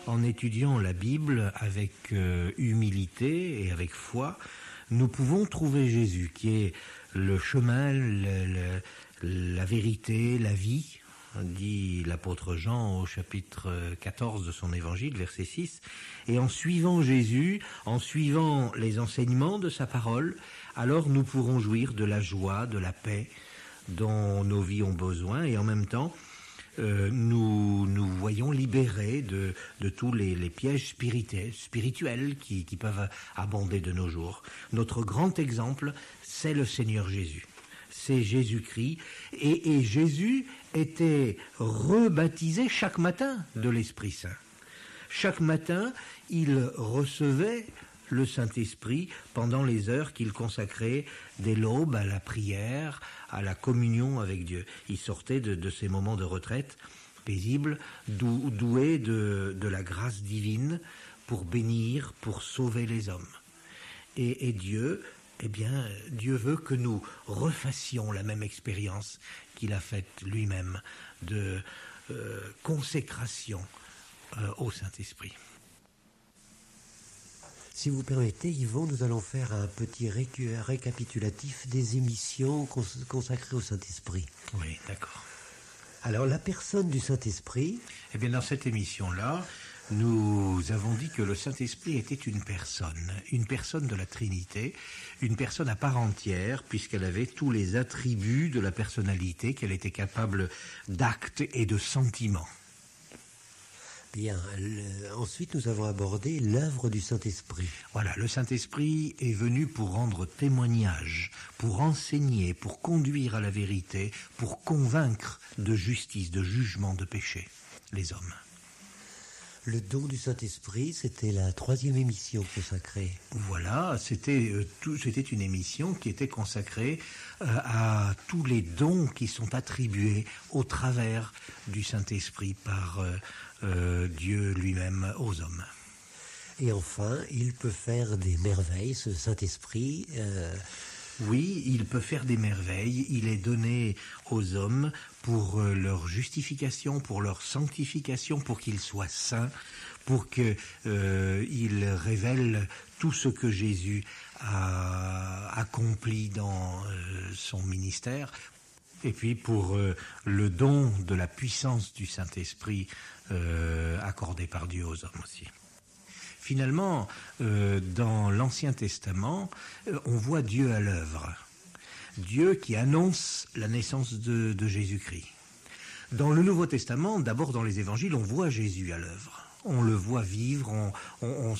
En étudiant la Bible avec humilité et avec foi, nous pouvons trouver Jésus, qui est le chemin, la vérité, la vie, dit l'apôtre Jean au chapitre 14 de son évangile, verset 6. Et en suivant Jésus, en suivant les enseignements de sa parole, alors nous pourrons jouir de la joie, de la paix dont nos vies ont besoin, et en même temps, nous voyons libérés de tous les pièges spirituels qui peuvent abonder de nos jours. Notre grand exemple, c'est le Seigneur Jésus. C'est Jésus-Christ. Et Jésus était rebaptisé chaque matin de l'Esprit Saint. Chaque matin, il recevait le Saint-Esprit pendant les heures qu'il consacrait dès l'aube à la prière, à la communion avec Dieu. Il sortait de ces moments de retraite paisibles, doué de la grâce divine pour bénir, pour sauver les hommes. Et Dieu, Dieu veut que nous refassions la même expérience qu'il a faite lui-même de consécration au Saint-Esprit. Si vous permettez, Yvon, nous allons faire un petit récapitulatif des émissions consacrées au Saint-Esprit. Oui, d'accord. Alors, la personne du Saint-Esprit... Eh bien, dans cette émission-là, nous avons dit que le Saint-Esprit était une personne de la Trinité, une personne à part entière, puisqu'elle avait tous les attributs de la personnalité, qu'elle était capable d'actes et de sentiments. Bien, ensuite nous avons abordé l'œuvre du Saint-Esprit. Voilà, le Saint-Esprit est venu pour rendre témoignage, pour enseigner, pour conduire à la vérité, pour convaincre de justice, de jugement, de péché, les hommes. Le don du Saint-Esprit, c'était la 3e émission consacrée. Voilà, c'était une émission qui était consacrée à tous les dons qui sont attribués au travers du Saint-Esprit par Dieu lui-même aux hommes. Et enfin, il peut faire des merveilles, ce Saint-Esprit. Oui, il peut faire des merveilles. Il est donné aux hommes pour leur justification, pour leur sanctification, pour qu'ils soient saints, pour qu'ils révèlent tout ce que Jésus a accompli dans son ministère. Et puis pour le don de la puissance du Saint-Esprit accordé par Dieu aux hommes aussi. Finalement, dans l'Ancien Testament, on voit Dieu à l'œuvre. Dieu qui annonce la naissance de Jésus-Christ. Dans le Nouveau Testament, d'abord dans les Évangiles, on voit Jésus à l'œuvre. On le voit vivre, on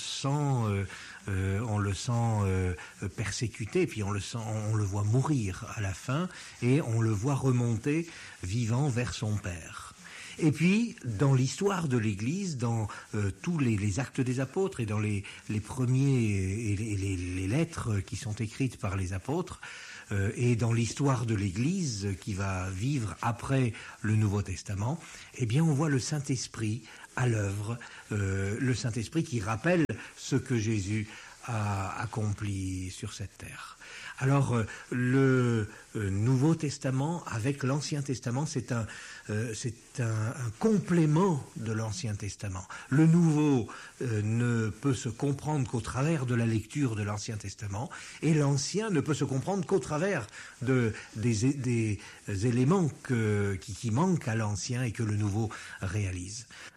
le sent persécuté, puis on le voit mourir à la fin, et on le voit remonter vivant vers son Père. Et puis, dans l'histoire de l'Église, dans tous les actes des apôtres et dans les premiers et les lettres qui sont écrites par les apôtres, et dans l'histoire de l'Église qui va vivre après le Nouveau Testament, eh bien, on voit le Saint-Esprit à l'œuvre, le Saint-Esprit qui rappelle ce que Jésus a accompli sur cette terre. Alors, le Nouveau Testament avec l'Ancien Testament, c'est un complément de l'Ancien Testament. Le Nouveau ne peut se comprendre qu'au travers de la lecture de l'Ancien Testament, et l'Ancien ne peut se comprendre qu'au travers des éléments qui manquent à l'Ancien et que le Nouveau réalise.